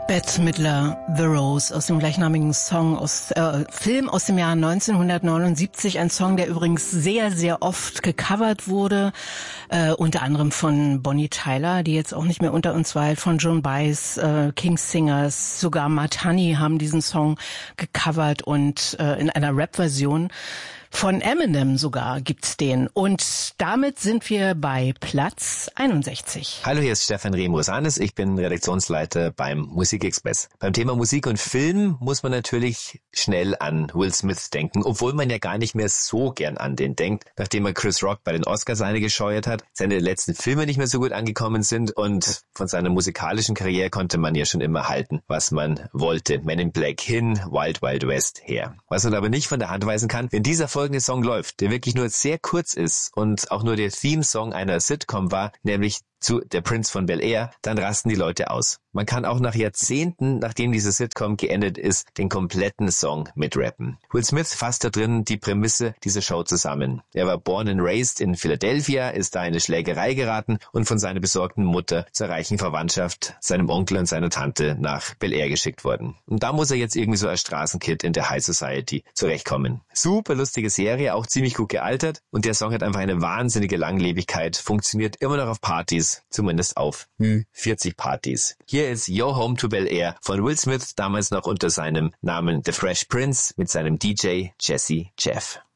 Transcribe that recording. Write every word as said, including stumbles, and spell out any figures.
Bette Midler, The Rose, aus dem gleichnamigen Song aus äh, Film aus dem Jahr neunzehnhundertneunundsiebzig. Ein Song, der übrigens sehr, sehr oft gecovert wurde, äh, unter anderem von Bonnie Tyler, die jetzt auch nicht mehr unter uns weilt, von Joan Baez, äh, King's Singers, sogar Mud Honey haben diesen Song gecovert und äh, in einer Rap-Version. Von Eminem sogar gibt's den. Und damit sind wir bei Platz einundsechzig. Hallo, hier ist Stefan Remus-Anes. Ich bin Redaktionsleiter beim Musikexpress. Beim Thema Musik und Film muss man natürlich schnell an Will Smith denken, obwohl man ja gar nicht mehr so gern an den denkt, nachdem er Chris Rock bei den Oscars eine gescheuert hat, seine letzten Filme nicht mehr so gut angekommen sind und von seiner musikalischen Karriere konnte man ja schon immer halten, was man wollte. Men in Black hin, Wild Wild West her. Was man aber nicht von der Hand weisen kann, wenn dieser folgende Song läuft, der wirklich nur sehr kurz ist und auch nur der Theme-Song einer Sitcom war, nämlich zu Der Prinz von Bel-Air, dann rasten die Leute aus. Man kann auch nach Jahrzehnten, nachdem diese Sitcom geendet ist, den kompletten Song mitrappen. Will Smith fasst da drin die Prämisse dieser Show zusammen. Er war born and raised in Philadelphia, ist da in eine Schlägerei geraten und von seiner besorgten Mutter zur reichen Verwandtschaft, seinem Onkel und seiner Tante nach Bel-Air geschickt worden. Und da muss er jetzt irgendwie so als Straßenkid in der High Society zurechtkommen. Super lustige Serie, auch ziemlich gut gealtert und der Song hat einfach eine wahnsinnige Langlebigkeit, funktioniert immer noch auf Partys, zumindest auf vierzig Partys. Hier ist Yo Home to Bel-Air von Will Smith, damals noch unter seinem Namen The Fresh Prince mit seinem D J Jesse Jeff.